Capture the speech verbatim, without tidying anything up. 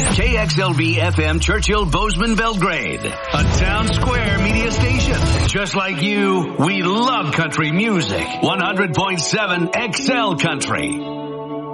K X L V F M Churchill Bozeman Belgrade, a town square media station. Just like you, we love country music. one hundred point seven X L Country.